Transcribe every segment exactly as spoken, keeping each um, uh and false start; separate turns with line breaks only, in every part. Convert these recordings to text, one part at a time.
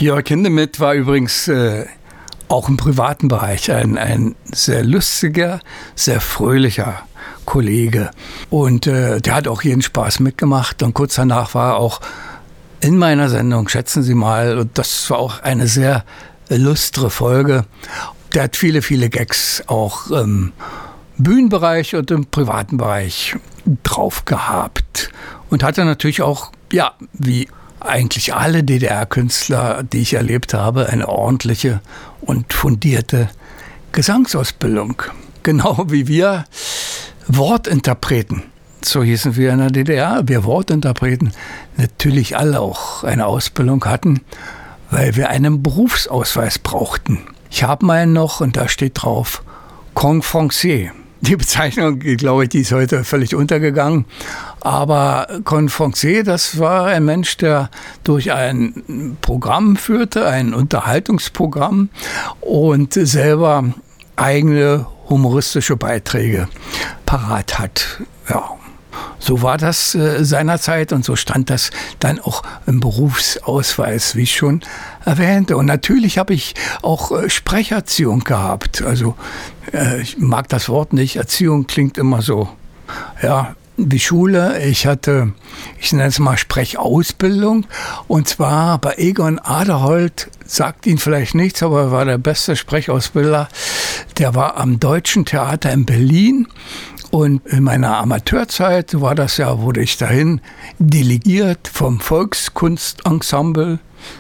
Jörg Hindemith war übrigens äh, auch im privaten Bereich ein, ein sehr lustiger, sehr fröhlicher Kollege. Und äh, der hat auch jeden Spaß mitgemacht. Und kurz danach war er auch in meiner Sendung, schätzen Sie mal, und das war auch eine sehr lustre Folge. Der hat viele, viele Gags auch im Bühnenbereich und im privaten Bereich drauf gehabt. Und hatte natürlich auch, ja, wie eigentlich alle D D R-Künstler, die ich erlebt habe, eine ordentliche und fundierte Gesangsausbildung. Genau wie wir Wortinterpreten, so hießen wir in der D D R, wir Wortinterpreten, natürlich alle auch eine Ausbildung hatten, weil wir einen Berufsausweis brauchten. Ich habe meinen noch und da steht drauf Conférencier. Die Bezeichnung, glaube ich, die ist heute völlig untergegangen. Aber Conférencier, das war ein Mensch, der durch ein Programm führte, ein Unterhaltungsprogramm und selber eigene humoristische Beiträge parat hat. Ja, so war das äh, seinerzeit und so stand das dann auch im Berufsausweis, wie ich schon erwähnte. Und natürlich habe ich auch äh, Sprecherziehung gehabt. Also äh, ich mag das Wort nicht. Erziehung klingt immer so, ja, wie Schule. Ich hatte, ich nenne es mal Sprechausbildung. Und zwar bei Egon Aderholt, sagt Ihnen vielleicht nichts, aber er war der beste Sprechausbilder. Der war am Deutschen Theater in Berlin. Und in meiner Amateurzeit war das ja, wurde ich dahin delegiert vom Volkskunstensemble.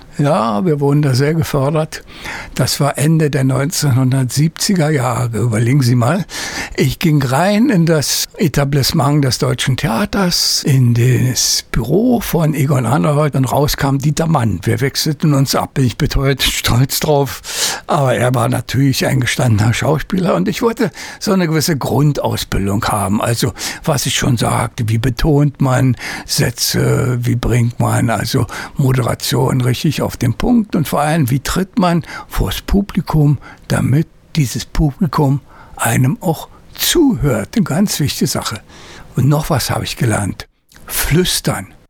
Ja, wir wurden da sehr gefördert. Das war Ende der neunzehnhundertsiebziger Jahre. Überlegen Sie mal. Ich ging rein in das Etablissement des Deutschen Theaters, in das Büro von Egon Aderholt und raus kam Dieter Mann. Wir wechselten uns ab, bin ich bis heute stolz drauf. Aber er war natürlich ein gestandener Schauspieler und ich wollte so eine gewisse Grundausbildung haben. Also was ich schon sagte, wie betont man Sätze, wie bringt man also Moderation richtig auf den Punkt und vor allem, wie tritt man vors Publikum, damit dieses Publikum einem auch zuhört. Eine ganz wichtige Sache. Und noch was habe ich gelernt. Flüstern.